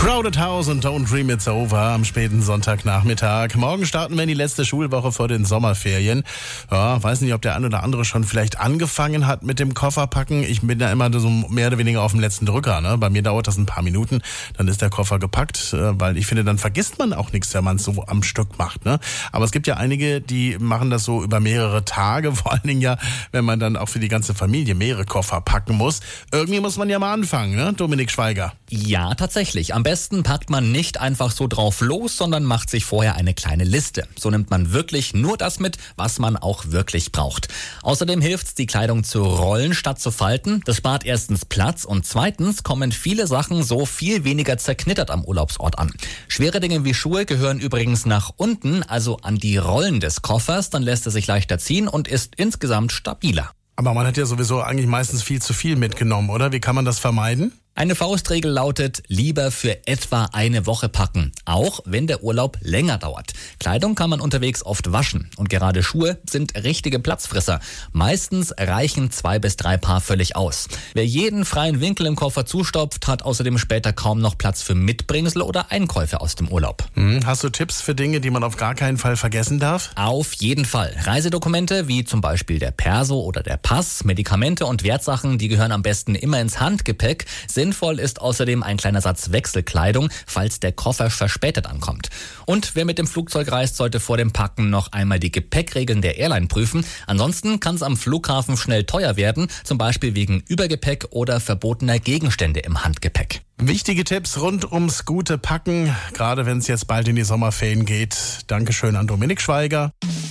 Crowded House und Don't Dream It's Over am späten Sonntagnachmittag. Morgen starten wir in die letzte Schulwoche vor den Sommerferien. Ja, weiß nicht, ob der ein oder andere schon vielleicht angefangen hat mit dem Kofferpacken. Ich bin ja immer so mehr oder weniger auf dem letzten Drücker. Ne? Bei mir dauert das ein paar Minuten, dann ist der Koffer gepackt, weil ich finde, dann vergisst man auch nichts, wenn man es so am Stück macht. Ne? Aber es gibt ja einige, die machen das so über mehrere Tage, vor allen Dingen ja, wenn man dann auch für die ganze Familie mehrere Koffer packen muss. Irgendwie muss man ja mal anfangen, ne? Dominik Schweiger. Ja, tatsächlich. Am besten packt man nicht einfach so drauf los, sondern macht sich vorher eine kleine Liste. So nimmt man wirklich nur das mit, was man auch wirklich braucht. Außerdem hilft's, die Kleidung zu rollen statt zu falten. Das spart erstens Platz und zweitens kommen viele Sachen so viel weniger zerknittert am Urlaubsort an. Schwere Dinge wie Schuhe gehören übrigens nach unten, also an die Rollen des Koffers. Dann lässt er sich leichter ziehen und ist insgesamt stabiler. Aber man hat ja sowieso eigentlich meistens viel zu viel mitgenommen, oder? Wie kann man das vermeiden? Eine Faustregel lautet, lieber für etwa eine Woche packen, auch wenn der Urlaub länger dauert. Kleidung kann man unterwegs oft waschen und gerade Schuhe sind richtige Platzfresser. Meistens reichen 2 bis 3 Paar völlig aus. Wer jeden freien Winkel im Koffer zustopft, hat außerdem später kaum noch Platz für Mitbringsel oder Einkäufe aus dem Urlaub. Hast du Tipps für Dinge, die man auf gar keinen Fall vergessen darf? Auf jeden Fall. Reisedokumente wie zum Beispiel der Perso oder der Pass, Medikamente und Wertsachen, die gehören am besten immer ins Handgepäck. Sinnvoll ist außerdem ein kleiner Satz Wechselkleidung, falls der Koffer verspätet ankommt. Und wer mit dem Flugzeug reist, sollte vor dem Packen noch einmal die Gepäckregeln der Airline prüfen. Ansonsten kann es am Flughafen schnell teuer werden, zum Beispiel wegen Übergepäck oder verbotener Gegenstände im Handgepäck. Wichtige Tipps rund ums gute Packen, gerade wenn es jetzt bald in die Sommerferien geht. Dankeschön an Dominik Schweiger.